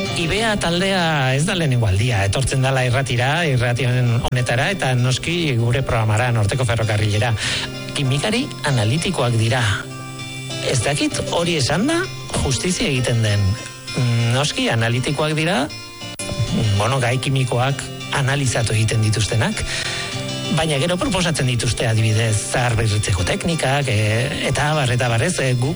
Ibea taldea ez da lehenengo aldia, etortzen dala irrati honetara, eta noski gure programara, Norteko Ferrokarrilera. Kimikari analitikoak dira. Ez dakit hori esan da, justizia egiten den. Noski analitikoak dira, gai kimikoak analizatu egiten dituztenak, baina gero proposatzen dituzte adibidez zaharberritzeko teknikak, eta barrez,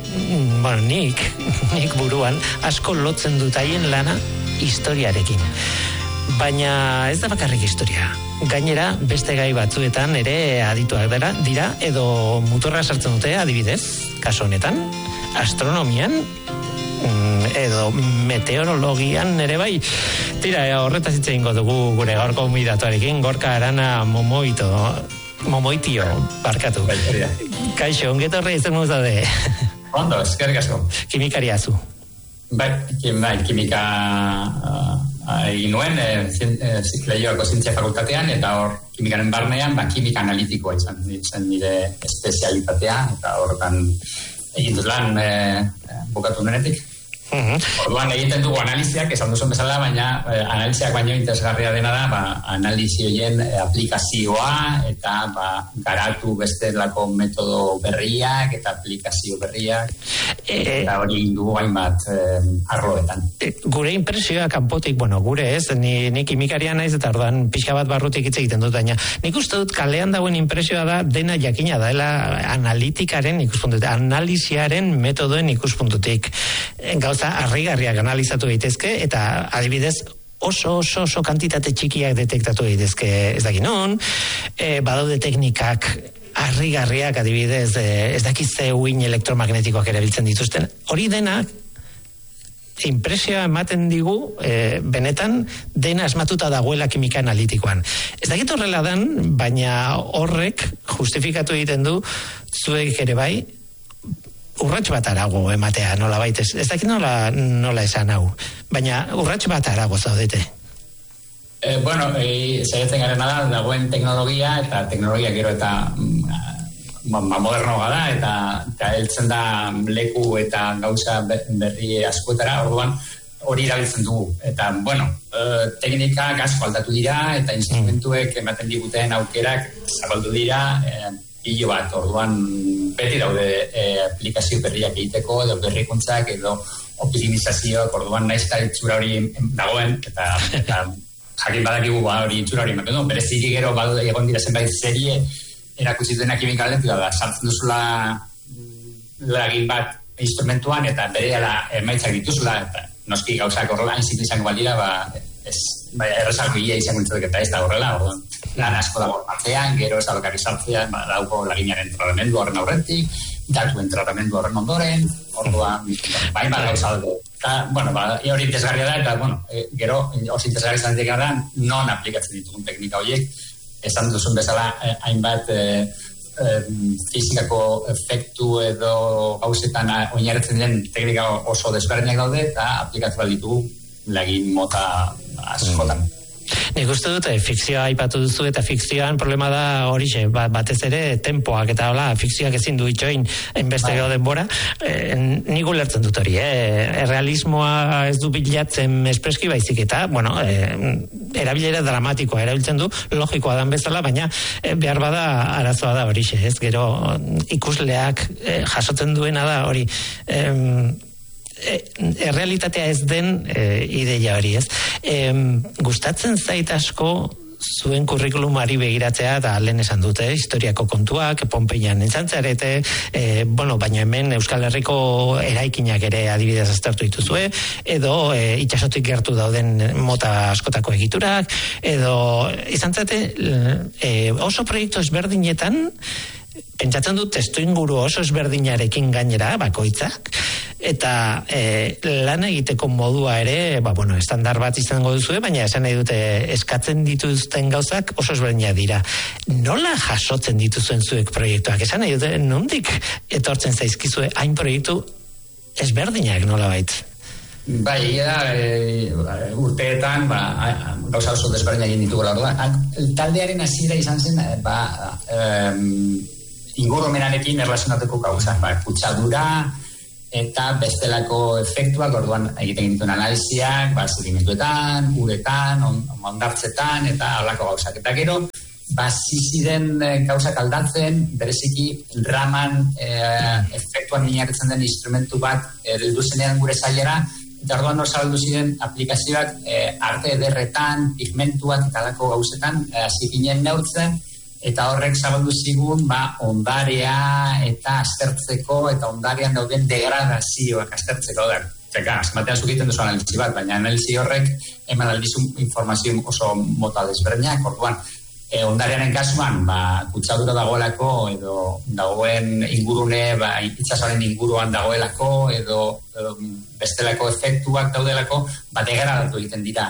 nik buruan asko lotzen dut haien lana historiarekin. Baina ez da bakarrik historia. Gainera, beste gai batzuetan ere adituak dira, edo muturra sartzen dute adibidez, kaso honetan, astronomian, edo meteorologian ere bai. Tira, horretaz hitz egingo dugu gure gaurko gonbidatuarekin, Gorka Arana Momoitio, barkatu. Kaixo, ongeto horre izan muzade. Ondo, eskerrik asko. Kimikaria zu. Bai, kimika egin nuen, Leioako Zientzia Fakultatean, eta hor kimikaren barnean, kimika analitikoa izan nire espezialitatea, eta horretan egin dut lan bukatu nenetik. Orduan egiten dugu analiziak, esan duzun bezala, baina analiziak baino interesgarria dena da, analizi horien aplikazioa, eta garatu bestelako metodo berriak, eta aplikazio berriak, eta hori dugu hainbat arloetan. Gure impresioa kanpotik, gure ez, ni kimikaria naiz, eta orduan pixka bat barrutik hitz egiten dut, baina nik uste dut kalean dagoen impresioa da, dena jakina daela analitikaren ikuspuntutik, analiziaren metodoen ikuspuntutik. Gauza harrigarriak analizatu daitezke, eta adibidez oso kantitate txikiak detektatu daitezke ez dakit non, badaude teknikak harrigarriak adibidez, ez dakit ze uin elektromagnetikoak erabiltzen dituzten. Hori denak impresioa ematen digu, benetan dena asmatuta dagoela kimika analitikoan. Ez dakit horrela dan, baina horrek justifikatu egiten du zuek ere bai, urrats bat arago ematea, nola baitez. Ez dakit nola esan hau, baina urrats bat arago zaudete. Zaiatzen garena da, dagoen teknologia, eta teknologia gero eta modernoa da, eta heltzen da leku eta gauza berri askoetara, orduan hori erabiltzen dugu. Eta, teknikak asko aldatu dira, eta instrumentuek ematen diguten aukerak zabaldu dira, hilo bat, orduan beti daude aplikazio berriak egiteko, edo berrikuntzak, edo optimizazioak, orduan naiz eta itxura hori dagoen, eta jakin badakigu hori itxura hori ematen du, bereziki gero egon dira zenbait serie erakutsi duena kimika aldetik, sartzen duzula lagin bat instrumentuan, eta berehala emaitzak dituzula, eta noski gauzak horrela hain zitu izango baldira, errezalko ia izango dituzak, eta ez da horrela, orduan lan asko dago martean, gero ez da bakarri sartzean, dauko laginaren tratamendu horren aurretik, datuen tratamendu horren ondoren, orduan, gauza dago. Hori interesgarria da, eta, gero, oso interesgarria izan ditek da, non aplikatzen ditugun teknika horiek, esan duzun bezala, hainbat fizikako efektu edo gauzetan oinarritzen den teknika oso desberdinak daude, eta aplikatu behar ditugu lagin mota askotan. Nik uste dut, fikzioa aipatu duzu, eta fikzioan problema da horixe, batez ere tempoak, eta hola, fikzioak ezin du itxoin enbeste gau denbora, nik ulertzen dut hori, realismoa ez du bilatzen espreski baizik, eta, erabilera dramatikoa erabiltzen du, logikoa dan bezala, baina behar bada arazoa da horixe, ez, gero ikusleak jasotzen duena da hori, errealitatea ez den ideia hori, ez? Gustatzen zait asko zuen kurrikulumari begiratzea, eta lehen esan dute, historiako kontuak, Pompeian entzantzarete, baina hemen Euskal Herriko eraikinak ere adibidez aztertu dituzue, edo itxasotik gertu dauden mota askotako egiturak, edo izantzate oso proiektu ezberdinetan, pentsatzen dut testuinguru oso ezberdinarekin gainera, bakoitzak, eta lan egiteko modua ere, estandar bat izango duzue, baina esan nahi dute eskatzen dituzten gauzak oso ezberdinak dira. Nola jasotzen dituzuen zuek proiektuak? Esan nahi dute, nondik etortzen zaizkizue hain proiektu ezberdinak nola baitz? Bai, urteetan, gauza oso desberdinak egin ditugula. Taldearen hasiera izan zen, ingurumenarekin erlazionatuko gauza, kutsadura, eta bestelako efektuak, orduan egiten dituen analiziak, sedimentuetan, uretan, hondartzetan, eta halako gauzak. Eta gero, ziren gauzak aldatzen, bereziki raman efektuan inarritzen den instrumentu bat heldu zenean gure zailera, eta orduan zabaldu ziren aplikazioak arte ederretan, pigmentuak eta halako gauzetan hasi ginen neurtzen, eta horrek zabaldu zigun ondarea eta aztertzeko eta ondarean dauden degradazioak aztertzeko da. Zeka, azmatean zukiten duzu analizi bat, baina analizi horrek eman aldizun informazio oso mota desberdinak, orduan ondarearen kasuan, kutsadura dagoelako, edo dagoen ingurune, itsasoaren inguruan dagoelako, edo bestelako efektuak daudelako, degradatu egiten dira.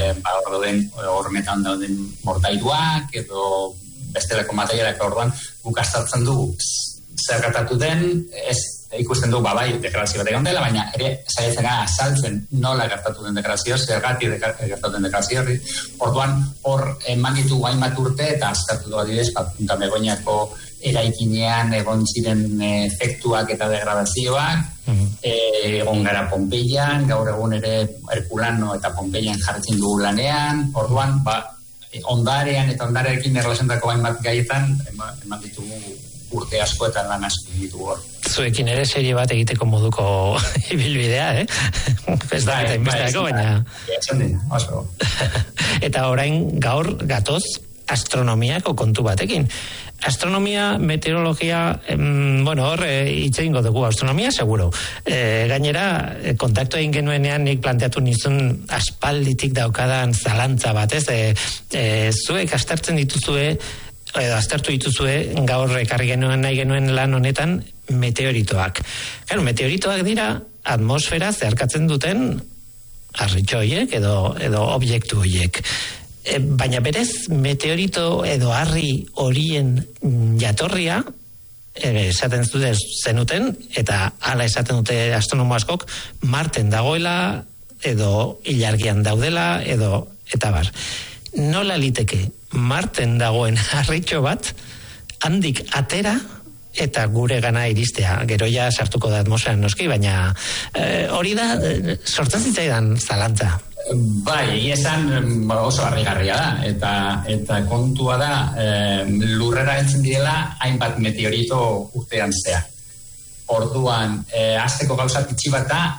Hormetan dauden mortairuak, edo bestelako materialak, orduan guk aztertzen dugu zer gertatu den, ikusten dugu degradazio bat egon dela, baina ere saiatzen gara azaltzen nola gertatu den degradazio, zergatik gertatu den degradazio horri. Orduan hor eman ditugu hainbat urte eta aztertu dugu adibidez, Punta Begoñako eraikinean egon ziren efektuak eta degradazioak, egon gara Pompeian, gaur egun ere Herculano eta Pompeian jartzen dugu lanean, orduan ondarean eta ondarearekin erlazioetako hainbat gaietan eman ditugu urte asko eta lan asko ditugu hor. Zuekin ere serie bat egiteko moduko ibilbidea, Ez da, eta inbesteako, baina... Oso. Eta orain gaur gatoz astronomiako kontu batekin. Astronomia, meteorologia, hor hitz egingo dugu, astronomia seguro. Gainera, kontaktu egin genuenean nik planteatu nizun aspalditik daukadan zalantza bat, zuek aztertzen dituzue, edo aztertu dituzue gaur ekarri genuen nahi genuen lan honetan meteoritoak. Claro, meteoritoak dira atmosfera zeharkatzen duten harritxo horiek edo objektu horiek. Baina berez meteorito edo harri horien jatorria esaten zenuten, eta hala esaten dute astronomo askok, Marten dagoela edo ilargian daudela eta bar. Nola liteke Marten dagoen harritxo bat handik atera eta gure gana iristea. Gero ja sartuko da atmosferan noski, baina hori da sortzen zitzaidan zalantza. Esan oso harrigarria da, eta kontua da lurrera heltzen direla hainbat meteorito urtean zehar. Orduan, hasteko gauza pitxi bat da,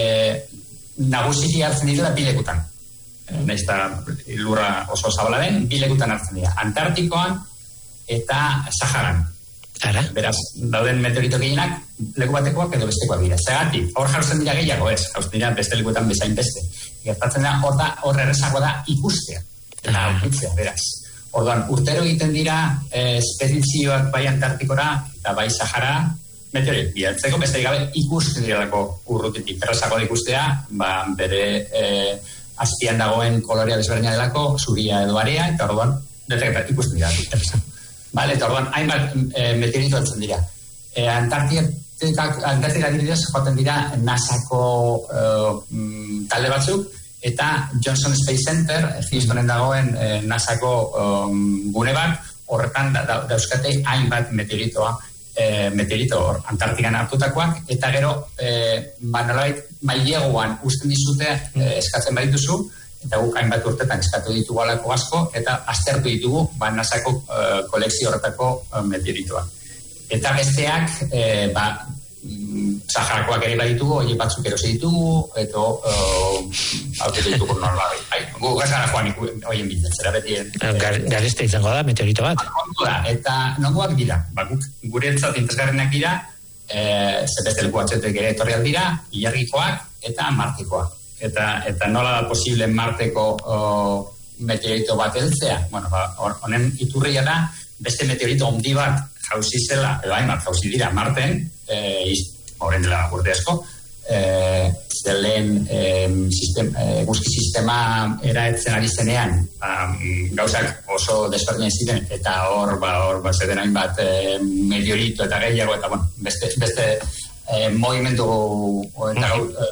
nagusiki hartzen direla bilekutan. Nahiz eta lurra oso zabala den, bilekutan hartzen dira. Antartikoan eta Saharan. Beraz, dauden meteorito gehienak leku batekoak edo bestekoak dira. Zergatik, hor jartzen dira gehiago ez, jausten dira beste lekuetan bezain beste. Gertatzen da, hor errezagoa da ikustea. Eta aurkitzea, beraz. Orduan, urtero egiten dira espedizioak bai Antartikora eta bai Sahara, meteorit bilatzeko, besterik gabe ikusten direlako urrutitik. Errezagoa da ikustea, bere azpian dagoen kolorea desberdina delako, zuria edo area, eta orduan, ikusten dira. Eta orduan, hainbat meteorito altzen dira. Antartika adibidez joaten dira NASAko talde batzuk, eta Johnson Space Center, Houstonen dagoen NASAko gune bat, horretan dauzkate hainbat meteorito Antartikan hartutakoak, eta gero nolabait maileguan usten dizute eskatzen badituzu, eta guk hainbat urtetan eskatu ditugu alako asko, eta aztertu ditugu NASAko kolekzio horretako meteoritoak. Eta besteak, Saharakoak ere baditugu, hori batzuk erosi ditugu, eta aurketu ditugu normal. Gu gazara joan horien biltzera beti. Gareste izango da, meteorito bat. Eta nongoak dira, guretzat interesgarrenak dira, zebeste leku batzuetek ere etorri aldira, ilargikoak eta martikoak. Eta nola da posible Marteko meteorito bat heltzea? Honen iturria da, beste meteorito handi bat jauzi zela, edo hainbat jauzi dira Marten, horren dela urte asko, zelen eguzki sistema eraetzen ari zenean, gauzak oso desberdinen ziren, eta hor zeden hainbat meteorito eta gehiago, eta beste movimentu eta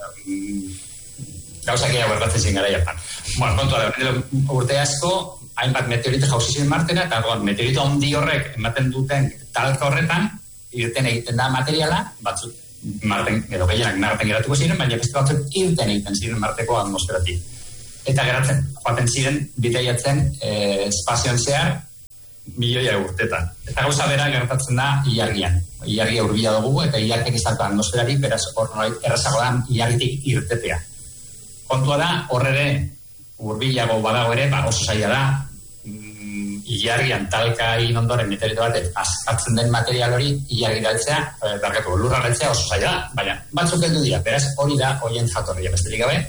gauzak gehiago erbatzen ziren gara jartan. Kontua da, urte asko, hainbat meteorito jauzi ziren Martena, eta meteorito handi horrek ematen duten talka horretan, irten egiten da materiala, batzuk Marten, edo gehienak Marten geratuko ziren, baina beste batzuk irten egiten ziren Marteko atmosferatik. Eta geratzen, joaten ziren, bidaiatzen espazioan zehar, milioia urtetan. Eta gauza bera gertatzen da ilargian. Ilargia hurbila dugu, eta ilargiak ez dauka atmosferarik, beraz hor errazago da ilargitik irtetea. Kontua da, horre hurbilago badago ere, oso zaila da, ilargian talka egin ondoren meteorito bat askatzen den material hori ilargi daltzea, lurra daltzea oso zaila da, baina batzuk heldu dira, beraz hori da horien jatorria, besterik gabe,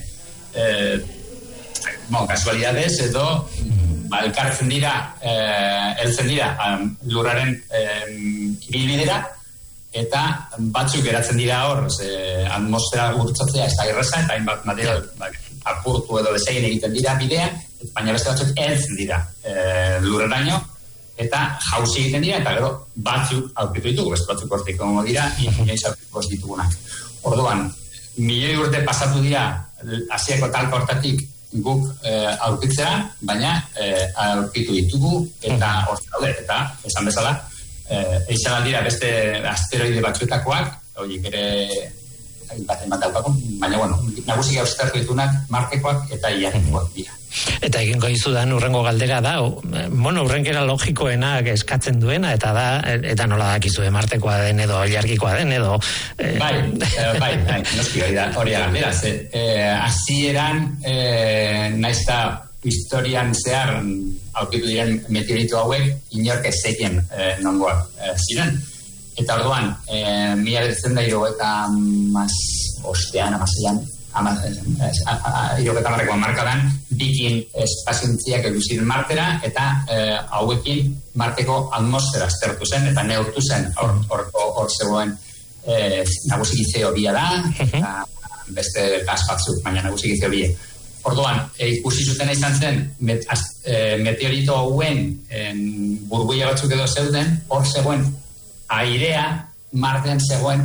kasualidades edo elkartzen dira, heltzen dira lurraren ibilbidera, eta batzuk geratzen dira hor, atmosfera gurtzatzea ez da erraza, eta hainbat material apurtu edo desegin egiten dira bidean, baina beste batzuk heltzen dira lurreraino, eta jauzi egiten dira, eta gero batzuk aurkitu ditugu, beste batzuk hortik dira, inoiz aurkituko ditugunak. Orduan, milioi urte pasatu dira hasiako talka hortatik guk aurkitzea, baina aurkitu ditugu, eta hortz daude, eta esan bezala, eixan dira beste asteroide batzuetakoak, horiek ere bat daukakun, baina nagusik austartu ditunak Martekoak eta Ilargikoak dira. Eta egingo izudan urrengo galdera da, urrenkera logikoena eskatzen duena, eta nola dakizue Martekoa den edo Ilargikoa den edo... Bai, noski hori da galdera. Hasieran, naizta historian zehar aurkitu diren meteorito hauek, inork ez zekien nongoak ziren. Eta orduan, 1970 eta ostean, iroketamarrekoa markadan, bikin espazientziak edu ziren Martera, eta hauekin Marteko atmosfera aztertu zen, eta neurtu zen hor zegoen nagusiki CO2 da, eta beste gas batzuk, baina nagusiki CO2. Orduan, ikusi zuten izan zen, meteorito hauen burbuila batzuk edo zeuden, hor zegoen airea Martean zegoen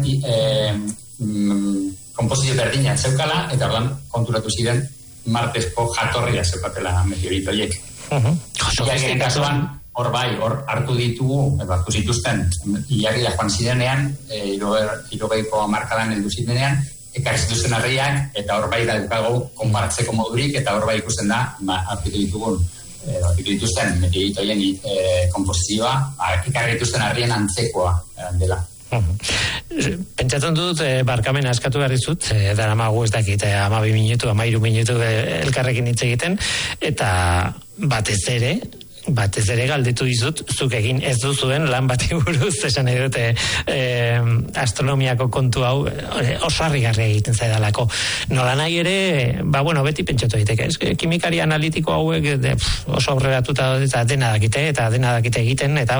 komposizio berdina zeukala, eta orduan konturatu ziren Martesko jatorria zeukatela meteorito horiek. Ilargiaren kasuan, hor hartu ditugu, hartu zituzten, ilargia joan zirenean, 60ko hamarkadan heldu zirenean, ekarri zituzten harriak, eta hor daukagu konparatzeko modurik, eta hor ikusten da, hartu dituzten meteoritoien komposizioa, ekarri dituzten harrien antzekoa dela. Pentsatzen dut, barkamena askatu behar dizut, daramagu ez dakit, 12 minutu, 13 minutu elkarrekin hitz egiten, eta batez ere galdetu dizut, zuk egin ez duzuen lan bati buruz, esan edute astronomiako kontu hau oso harrigarria egiten zaidalako. Nola nahi ere, beti pentsatu daiteke, kimikari analitiko hauek oso aurreratuta eta dena dakite egiten, eta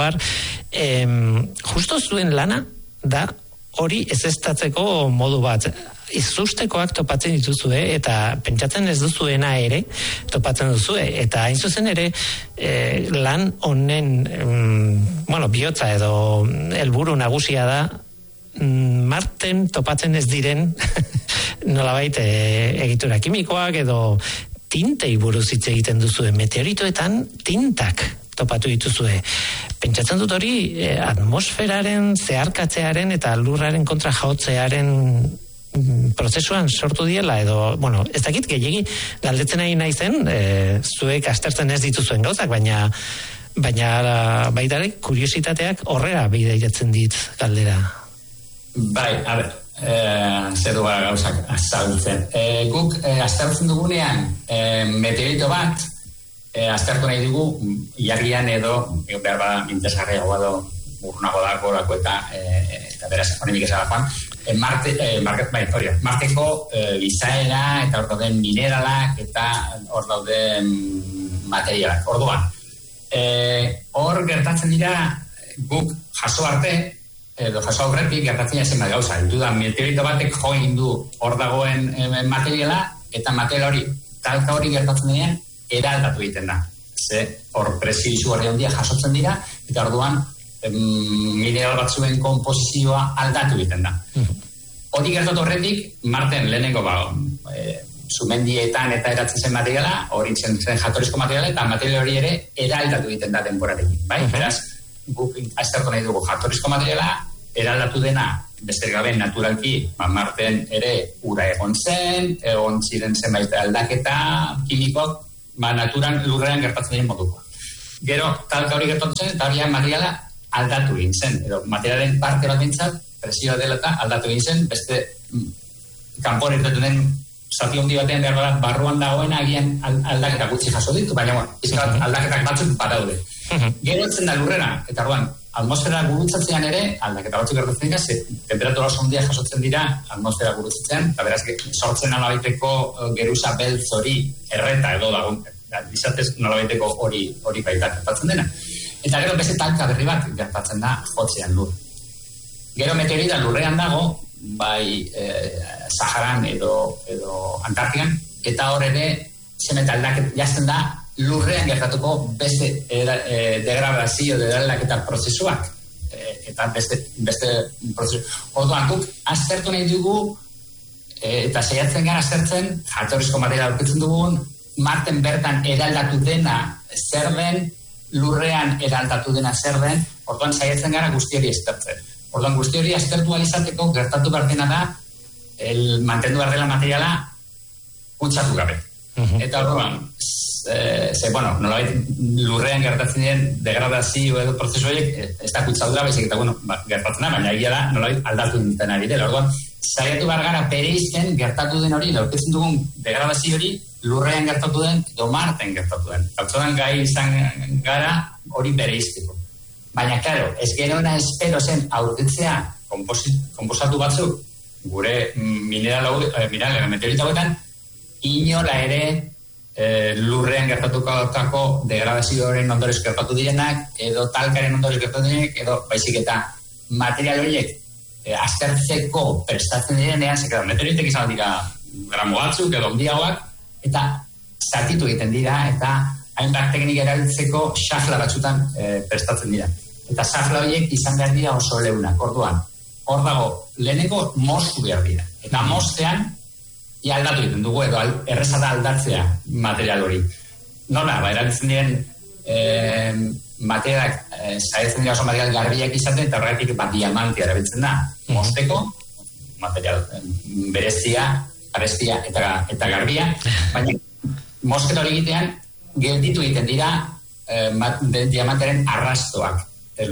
justo zuen lana da hori ezeztatzeko modu bat. Izustekoak topatzen dituzue, eta pentsatzen ez duzuena ere topatzen duzue, eta hain zuzen ere lan honen bihotza edo helburu nagusia da Marten topatzen ez diren nolabait egitura kimikoak edo tintei buruz hitz egiten duzue, meteoritoetan tintak topatu dituzue. Pentsatzen dut hori atmosferaren zeharkatzearen eta lurraren kontra jotzearen prozesuan sortu diela edo, ez dakit gehiegi galdetzen nahi naizen, zuek aztertzen ez dituzuen gauzak, baina baitare kuriositateak horrela bidaiatzen dit galdera. Bai, zer du gara gauzak azaltzen. Guk aztertzen dugunean meteorito bat aztertu nahi dugu ilargian edo behar bada interesgarriagoa edo urnago da gorako eta beraz honemik esagakoan Marteko izaera eta hor dauden mineralak eta hor dauden materialak. Orduan, hor gertatzen dira guk jaso arte edo jaso aurretik gertatzen zen bat gauza. Duda, meteorito batek jo egin du hor dagoen materiala eta material hori, talka hori gertatzen denean eraldatu egiten da. Hor presio izugarri handia jasotzen dira eta orduan mineral batzuen komposizioa aldatu egiten da. Hori gertatu horretik, Marten lehenengo sumendietan eta eratzen zen materiala, hori zen jatorrizko materiala, eta material hori ere eraldatu egiten da denborarekin. Beraz, guk aztertu nahi dugu jatorrizko materiala, eraldatu dena beste gabe naturalki, Marten ere ura egon ziren zenbait aldaketa kimikok, naturan lurrean gertatzen diren moduko. Gero, talka hori gertatu zen, eta hori materiala aldatu egin zen, edo materialen parte bat bintzat, presioa dela eta aldatu egin zen, beste kanpon irtetu den zati handi batean behar bada, barruan dagoena agian aldaketa gutxi jaso ditu, baina aldaketak batzuk badaude. Gero etzen da lurrera, eta orduan, atmosfera gurutzatzean ere, aldaketa batzuk gertatzen dira, temperatura oso handiak jasotzen dira atmosfera gurutzatzean, eta beraz, sortzen nolabaiteko geruza beltz hori erreta edo dagoen, izatez nolabaiteko hori baita gertatzen dena. Eta gero beste talka berri bat gertatzen da jotzean lur. Gero meteorita lurrean dago, bai Saharan edo Antartikan, eta hor ere zemet aldaket jazten da lurrean gertatuko beste degradazio aldaketa prozesuak eta beste prozesu. Orduan guk aztertu nahi dugu eta saiatzen gara aztertzen jatorrizko materiala aurkitzen dugun Marten bertan eraldatu dena zer den, lurrean eraldatu dena zer den, orduan saiatzen gara guzti hori aztertzen. Orduan guzti hori aztertu alizateko gertatu behar dena da mantendu behar dela materiala kutsatu gabe. Eta orduan, nolabait lurrean gertatzen diren degradazio edo prozesu horiek ez da kutsatu gabe, eta gertatzen da, baina egia da nolabait aldatu duten ari dela. Orduan, saiatu behar gara pereizten gertatu den hori, aurkitzen dugun degradazio hori lurrean gertatu den edo Marten gertatu den. Gautzodan gai izan gara hori bereizteko. Baina, karo, ez gerona espero zen aurkitzea konposatu batzuk gure mineral meteorita hauetan, inola ere lurrean gertatutako degradazioaren ondorez gertatu direnak, edo talkaren ondorez gertatu direnak, edo baizik eta material horiek aztertzeko prestatzen direnean, zekera, meteoritek izan dira gramo batzuk edo ondiagoak, eta zatitu egiten dira, eta hainbat teknika erabiltzeko xafla batzutan prestatzen dira. Eta xafla horiek izan behar dira oso leunak, orduan. Hor dago, leheneko moztu behar dira. Eta moztean, aldatu egiten dugu, edo erreza da aldatzea material hori. Nola, erabiltzen diren materialak, zaitzen dira oso material garbiak izaten, eta horretik diamantia erabiltzen da. Mozteko, material berezia, garestia eta garbia, baina mozketa hori egitean, gelditu egiten dira diamantearen arrastoak,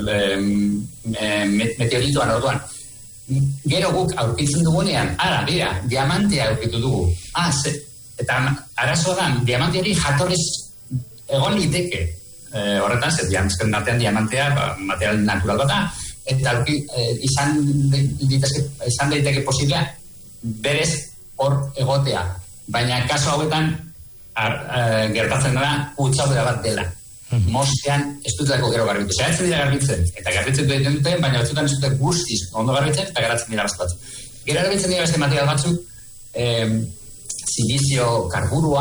meteoritoan orduan. Gero guk aurkitzen dugunean, dira, diamantea aurkitu dugu. Eta arazoa da, diamante hori jatorez egon liteke. Horretan, diamantezken batean diamantea, material natural bat da, eta izan daiteke posiblea berez hor egotea. Baina kaso hauetan gertatzen da kutsadura bat dela. Moztean ez dutako gero garbitu. Zeratzen dira garbitzen, eta garbitzen duten, baina batzutan ez dute guztiz ondo garbitzen, eta geratzen dira beste batzuk. Gero garbitzen dira beste material batzuk, silizio karburua,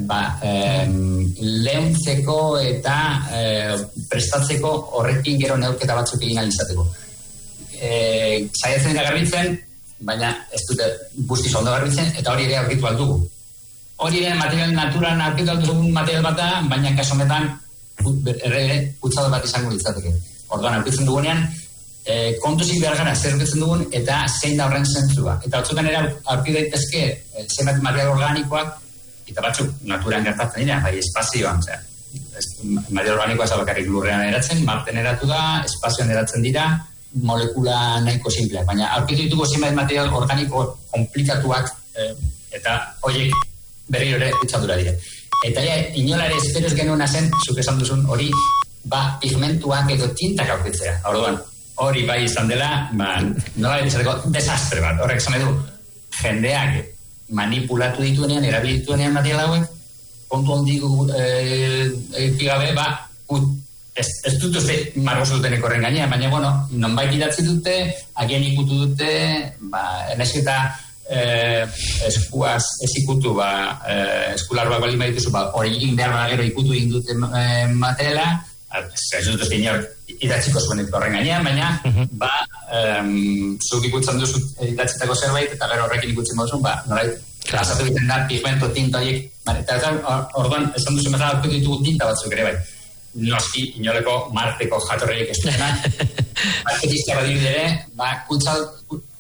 leuntzeko eta prestatzeko horrekin gero neurketa batzuk egin alizateko. Zaiatzen dira garbitzen, baina ez dute guztiz ondo garbitzen, eta hori ere aurkitu aldugu. Hori ere material naturan aurkitu aldugun material bat da, baina kaso honetan kutsado bat izango litzateke. Orduan, aurkitzen dugunean, kontuzik behar gara zer aurkitzen dugun eta zein da horren zentzua. Eta batzutan ere aurkitu daitezke zenbat material organikoak, eta batzuk naturan gertatzen dira, bai espazioan. Material organikoa ez bakarrik lurrean eratzen, Marten eratu da, espazioan eratzen dira, molekula nahiko simplea. Baina aurkitu ditugu zenbat material organiko komplikatuak, eta horiek berriro ere kutsadura dira. Eta inola ere espero ez genuen zen, zuk esan duzun hori, pigmentuak edo tintak aurkitzea. Orduan, hori bai izan dela, nola izateko desastre bat. Horrek esan edu, jendeak manipulatu dituenean, erabilituenean material hauek, kontu hondik gabe, ez dut uste margozu duteneko horren gainean, baina, nonbait idatzi dute, agian ikutu dute, enezketa eskuaz ez ikutu, eskularroak bali badituzu, hori egin behar bada gero ikutu egin dute materiala, ez dut uste inor idatziko zuen horren gainean, baina, zuk ikutzen duzu idatzitako zerbait, eta gero horrekin ikutzen baduzu, norai, azatu egiten da, pigmento, tinta horiek, eta orduan, esan duzu bezala, aurkitu ditugu tinta batzuk ere bai. Noski, inoleko Marteko jatorriek ez duena. Marketizka badiru ere,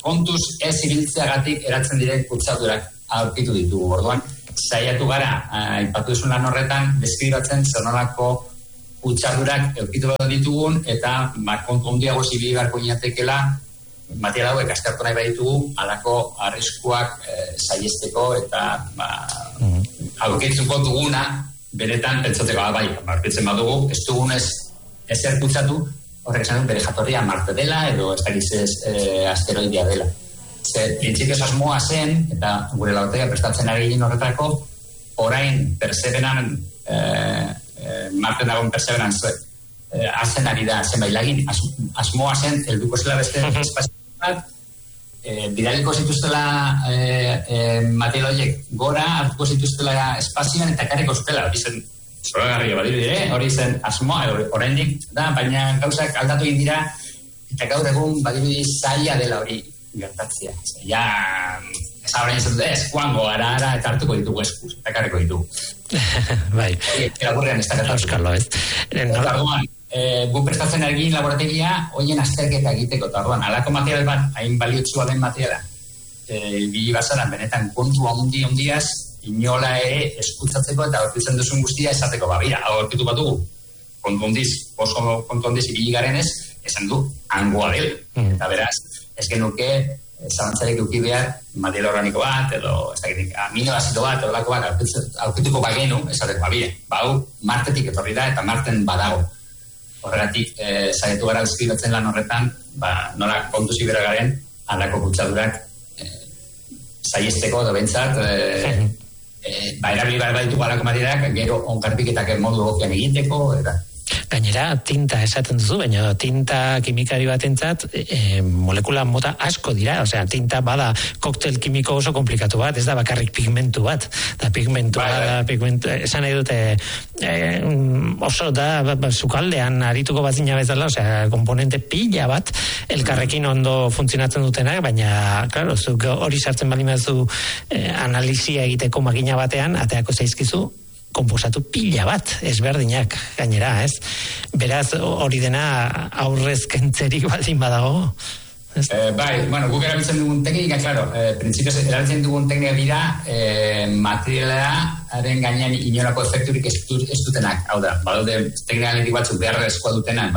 kontuz ez ibiltzeagatik eratzen diren kutsadurak aurkitu ditugu. Orduan, saiatu gara, aipatu duzun lan horretan, deskribatzen zonolako kutsadurak aurkitu ditugun, eta kontu handiago zibili beharko inatekela, material hauek askartu nahi baditugu, halako arriskuak saiesteko, eta aurkitzuko duguna, benetan pentsateko, bai, aurkitzen badugu, ez dugunez ezer kutsatu, horrek esan dut bere jatorria Marte dela, edo ez asteroidea dela. Zer, printzipioz asmoa zen, eta gure laborategia prestatzen ari ginen horretako, orain Perseveran, Marten dagoen Perseveran, hazen ari da zenbait lagin, asmoa zen, helduko zela beste espazio bat, bidaliko zituztela material horiek gora, hartuko zituztela espazioan, eta karriko zutela, hori zen, zoragarria badiru dire, hori zen asmoa, oraindik da, baina gauzak aldatu egin dira, eta gaur egun badiru zaila dela hori gertatzea. Ja, ez horrein izan dut, ez, joango, ara, eta hartuko ditugu eskuz, eta karriko ditugu. Bai. Elaburrean ez da gertatu. Euskalo, ez. Orduan, gu prestatzen ergin laborategia, hoien azterketa egiteko, eta orduan, alako material bat, hain baliotsua den materiala, bili bazaran, benetan kontu handiaz, inola ere eskutzatzeko eta aurkitzen duzun guztia esateko, bira, aurkitu bat dugu, kontu handiz ibili garenez, esan du, hangoa del. Eta beraz, ez genuke, zalantzarek eduki behar, material organiko bat, edo, ez dakit, aminoazido bat, edo lako bat, aurkituko bagenu, esateko, bira, bau, Martetik etorri da, eta Marten badago. Horregatik, zaitu gara deskribatzen lan horretan, nola kontu zibera garen, aldako kutsadurak saiesteko, edo bentsat, erabili behar badituko alako materialak, gero onkarpiketak modu gokian egiteko, eta... Gainera, tinta esaten duzu, baina tinta kimikari batentzat molekula mota asko dira, osea, tinta bada koktel kimiko oso komplikatu bat, ez da bakarrik pigmentu bat, da pigmentua, esan nahi dute oso da sukaldean arituko bazina bezala, osea, komponente pila bat, elkarrekin ondo funtzionatzen dutenak, baina, klaro, zuk hori sartzen bali mazu analizia egiteko makina batean, ateako zaizkizu, konposatu pila bat, ezberdinak gainera, ez? Beraz, hori dena aurrez kentzerik baldin badago. Bai, bueno, guk erabiltzen dugun teknika, claro, printzipioz erabiltzen dugun teknika dira materialaren gainean inolako efekturik ez dutenak. Hau da, badaude teknikaletik batzuk beharrezkoa dutenak,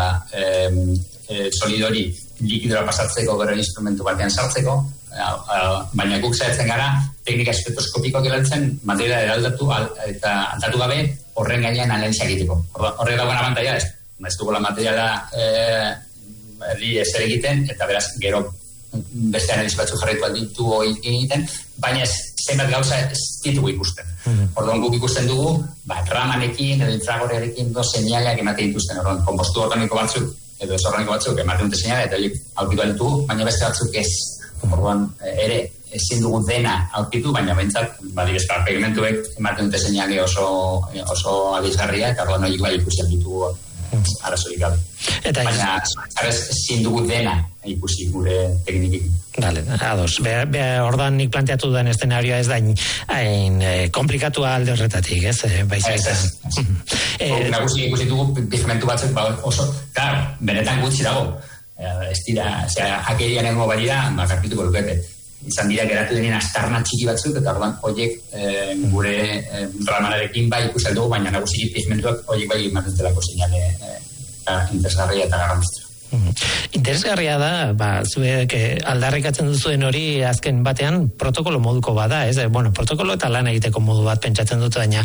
solidori likidora pasatzeko gero instrumentu batean sartzeko, baina guk zaitzen gara teknika espektoroskopikoak erabiltzen materiala eraldatu eta aldatu gabe horren gainean analizia egiteko. Horrek dagoen abantaila ez dugula materiala ezer egiten, eta beraz gero beste analizi batzuk jarraitu alditu egiten, baina zenbat gauza ez ditugu ikusten. Orduan guk ikusten dugu, ramanekin edo infragorearekin seinaleak ematen dituzten. Orduan, konpostu organiko batzuk edo ez organiko batzuk ematen dute seinale eta aurkitu alditu, baina beste batzuk ez. Orduan, ere, ezin dugu dena aurkitu, baina bentsat, pigmentuek ematen dute seinale oso alizgarria, eta orduan horiek bai ikusi ditugu arazorik gabe. Baina, ezin dugu dena ikusi gure teknikin. Dale, ados. Ordan nik planteatu duen eszenarioa ez da hain komplikatua alde horretatik, ez? Nagusi ikusi dugu pigmentu batzuk oso, claro, benetan gutxi dago. Ez dira, akerian egongo balira, karpituko lukete. Izan dira geratu denien astarna txiki batzuk, eta orduan horiek gure ramanarekin bai ikusi dugu, baina nagusi pigmentuak horiek bai ematen delako seinale interesgarria eta garrantzitsua. Interesgarria da, zuek aldarrikatzen duzuen hori azken batean protokolo moduko bada, ez? Bueno, protokolo eta lan egiteko modu bat pentsatzen dut, baina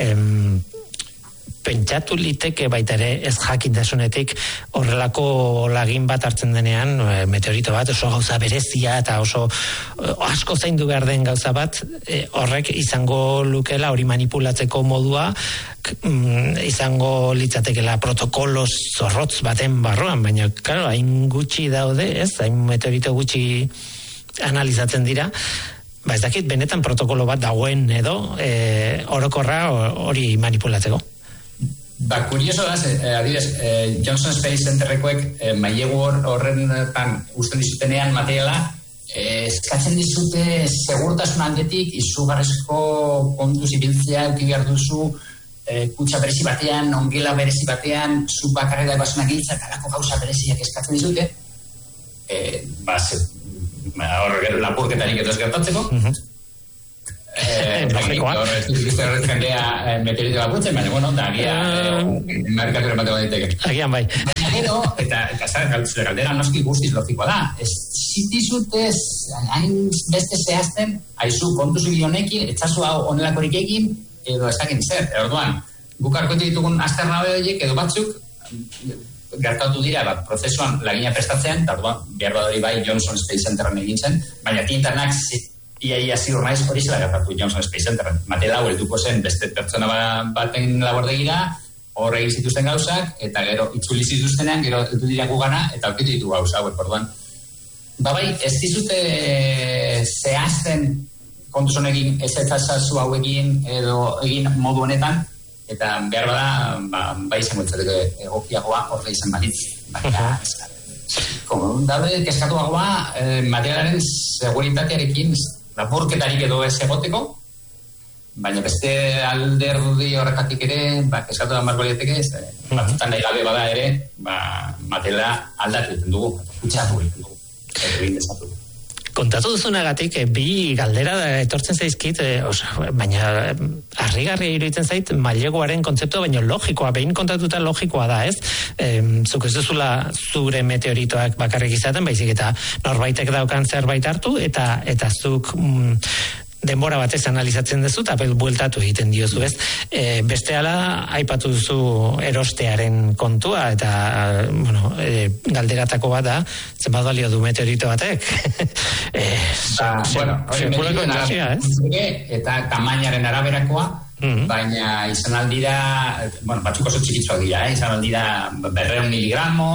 pentsatu liteke baita ere ez jakintasunetik horrelako lagin bat hartzen denean, meteorito bat, oso gauza berezia eta oso asko zaindu behar den gauza bat, horrek izango lukela hori manipulatzeko modua, izango litzatekela protokolo zorrotz baten barruan, baina, claro, hain gutxi daude, ez? Hain meteorito gutxi analizatzen dira, ez dakit benetan protokolo bat dagoen edo orokorra hori manipulatzeko. Kurioso da, adibidez, Johnson Space Centerrekoek mailegu horretan usten dizutenean materiala, eskatzen dizute segurtasun aldetik izugarrizko kontuz ibiltzea eduki behar duzu, kutsa berezi batean, ongela berezi batean, zu bakarrik dagoazuna giltza, talako gauza bereziak eskatzen dizute, hor lapurketarik edo ez gertatzeko. Jendea meteorito bakutzen, baina, bueno, da agia merkatura bateko diteke. Agian bai. Baina gero, eta zure galdera noski guztiz logikoa da. Ez zitizutez, hain beste zehazten, haizu kontuzu honekin, etxazu hau onelakorik egin, edo ez dakit zer. Orduan, guk arkoetu ditugun azternabe horiek edo batzuk, gertatu dira, prozesuan lagina prestatzean, eta orduan, behar badari bai Johnson Space Centeren egin zen, baina tintanak ia ziur naiz hori zela gertatu Johnson Space Centeren. Matela hau helduko zen beste pertsona baten labordegira, hor egin zituzten gauzak, eta gero itzuli zituztenean, gero heldu dira gugana, eta aurkitu ditu gauza hauek, orduan. Bai, ez dizute zehazten kontuz honekin ez ezazu hauekin edo egin modu honetan, eta behar bada, bai izango etzateko egokiagoa horre izan balitz. Baina, daude keskatuagoa materialaren seguritatearekin lapurketarik edo ez egoteko, baina beste alderdi horrekatik ere, keskatu da marko liateke, batzutan nahi gabe bada ere, materiala aldatu egiten dugu, kutxatu egiten dugu, egin desatu. Kontatu duzunagatik, bi galdera etortzen zaizkit, baina harrigarria iruditzen zait maileguaren kontzeptua, baina logikoa, behin kontatuta logikoa da, ez? Zuk ez duzula zure meteoritoak bakarrik izaten, baizik eta norbaitek daukan zerbait hartu, eta zuk denbora batez analizatzen duzu, eta bueltatu egiten diozu, ez? Beste ala, aipatu duzu erostearen kontua, eta, galderatako bat da, zenbat balio du meteorito batek. Sepuleko entzasia, ez? Eta tamainaren araberakoa, baina izan aldira, batzuk oso txikitzuak dira, izan aldira 200 miligramo,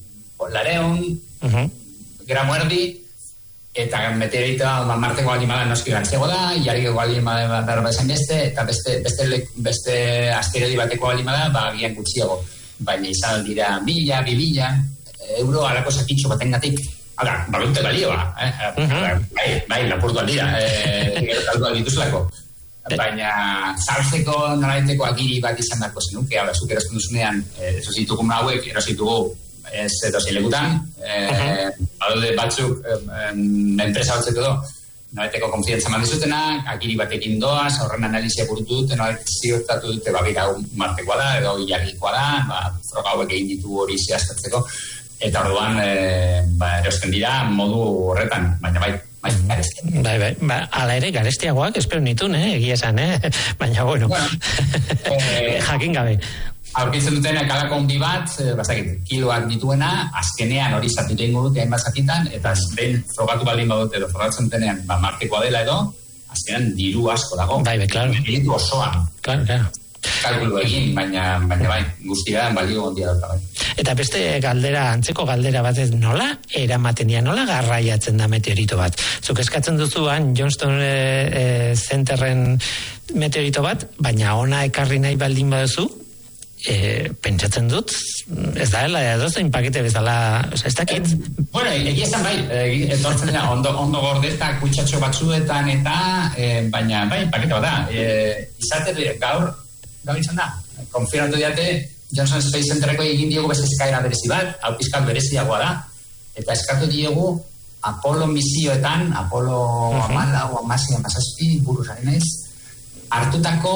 200 gramo erdi, eta meteoritoa marteko alimada noski gantzego da, jarriko alimada berba esan eta beste asteroidi bateko alimada agian gutxiago, baina izan dira 1.000, 2.000 euro alako sakitxo batengatik, balunte balioa, bai, lapurtu aldira, gero taldu aldituzlako, baina zauzteko nolaiteko agiri bat izan dako zenuke, zuk erazten duzunean, erositugun hauek, erositugu ez edozein lekutan, badaude batzuk enpresa batzuk edo, nolaiteko konfiantza mandizutena, agiri batekin doaz, horren analizia burutu dute, ziurtatu dute babira martekoa da, edo jarrikoa da, froga hauek egin ditu hori zehaztatzeko, eta orduan erosten dira modu horretan, baina bai, garestiak. Bai, ala ere, garestiagoak, espero nitun, egia esan, baina bueno, jakin gabe. Aurkitzen dutenak alako hondi bat, kiloak dituena, azkenean hori zatitu ingo dute hainbat zatitan, eta behin frogatu baldin badute edo frogatzen dutenean markekoa dela edo, azkenean diru asko dago. Bai, claro. Diru osoan. Claro. Kalkulu egin, baina bai, guztia balio ondia dut. Bai. Eta beste galdera, antzeko galdera bat ez nola eramaten dira, nola garraiatzen da meteorito bat? Zuk eskatzen duzuan Johnston Centeren meteorito bat, baina ona ekarri nahi baldin baduzu, pentsatzen dut, ez da, edozein pakete bezala, ez dakit? Bueno, egia esan bai, etortzen dira, ondo gordeta kutsatxo batzuetan eta, baina bai, pakete bat da. Izate, gaur izan da, konfirmatu diate, Johnson Space Centereko egin diogu beste eskaera berezi bat, hau pizkat bereziagoa da, eta eskatu diogu Apollo misioetan, Apollo 14, buruzaren ez, hartutako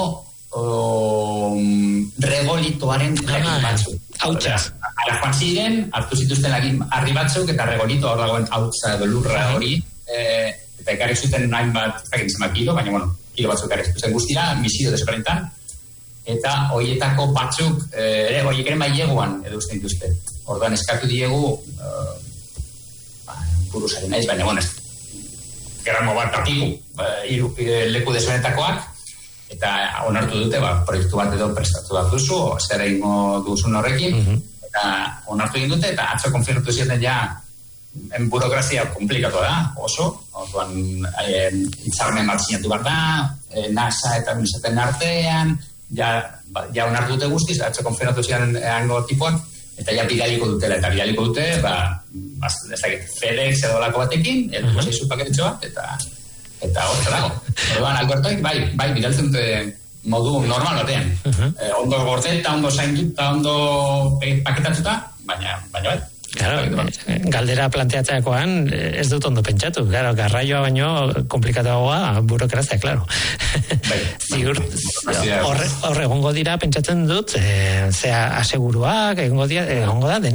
regolitoaren lagin batzuk. Hautsa. Ala joan ziren, hartu zituzten lagin harri batzuk, eta regolito hor dagoen hautsa edo lurra hori, eta ekarrik zuten nahin bat, ez dakit izan kilo, baina kilo batzuk ekarrik zuten guztira, misio desberdintan, eta horietako batzuk, horiek ere maileguan edo uste dituzte. Orduan eskatu diegu, buruzaren naiz, baina gerramo bat partiku, leku desberdintakoak, eta onartu dute, proiektu bat edo prestatu bat duzu, zer egingo duzun horrekin, eta onartu egin dute, eta atzo konfirmatu zioten ja, burokrazia komplikatu da, oso, orduan hitzarmen bat sinatu behar da, NASA eta Unisaten artean, ja onartu dute guztiz, atzo konfirmatu zioten hango tipuak, eta ja bidaliko dutela, eta bidaliko dute, ez dakit, FedEx edo lako batekin, edo zeizu paketitxo bat, eta hor dago. Orduan, Albertoik, bai, bidaltzen dute modu normal batean. Ondo gordeta, ondo zainduta, ondo paketatuta, baina bai. Claro, galdera planteatzeakoan ez dut ondo pentsatu. Claro, garraioa baino komplikatuagoa burokrazia, claro. Ziur, horre egongo dira pentsatzen dut, zea aseguruak, egongo da,